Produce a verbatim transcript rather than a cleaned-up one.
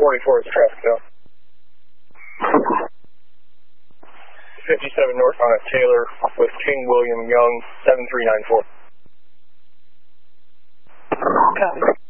forty-four is traffic zone. fifty-seven north on a Taylor with King William Young, seven three nine four. Copy.